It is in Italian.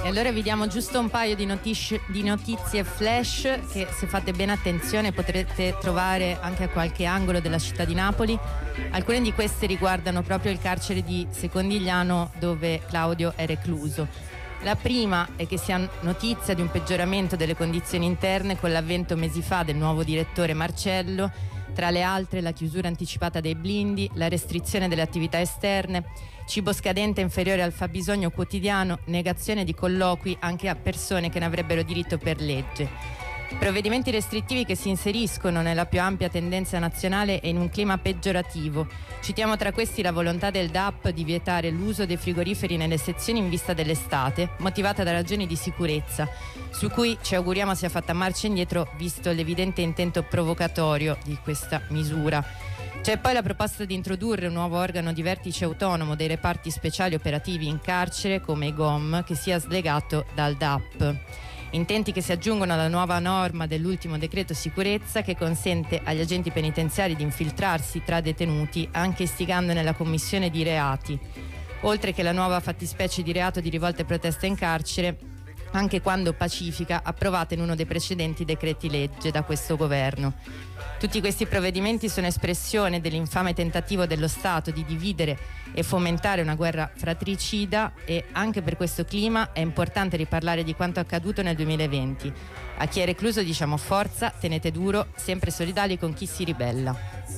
E allora vi diamo giusto un paio di notizie flash che, se fate bene attenzione, potrete trovare anche a qualche angolo della città di Napoli. Alcune di queste riguardano proprio il carcere di Secondigliano, dove Claudio è recluso. La prima è che si ha notizia di un peggioramento delle condizioni interne con l'avvento mesi fa del nuovo direttore Marcello. Tra le altre, la chiusura anticipata dei blindi, la restrizione delle attività esterne, cibo scadente inferiore al fabbisogno quotidiano, negazione di colloqui anche a persone che ne avrebbero diritto per legge. Provvedimenti restrittivi che si inseriscono nella più ampia tendenza nazionale e in un clima peggiorativo. Citiamo tra questi la volontà del DAP di vietare l'uso dei frigoriferi nelle sezioni in vista dell'estate, motivata da ragioni di sicurezza, su cui ci auguriamo sia fatta marcia indietro, visto l'evidente intento provocatorio di questa misura. C'è poi la proposta di introdurre un nuovo organo di vertice autonomo dei reparti speciali operativi in carcere, come i GOM, che sia slegato dal DAP. Intenti che si aggiungono alla nuova norma dell'ultimo decreto sicurezza, che consente agli agenti penitenziari di infiltrarsi tra detenuti anche istigandone la commissione di reati, oltre che la nuova fattispecie di reato di rivolta e protesta in carcere, anche quando pacifica, approvata in uno dei precedenti decreti legge da questo governo. Tutti questi provvedimenti sono espressione dell'infame tentativo dello Stato di dividere e fomentare una guerra fratricida, e anche per questo clima è importante riparlare di quanto accaduto nel 2020. A chi è recluso diciamo forza, tenete duro, sempre solidali con chi si ribella.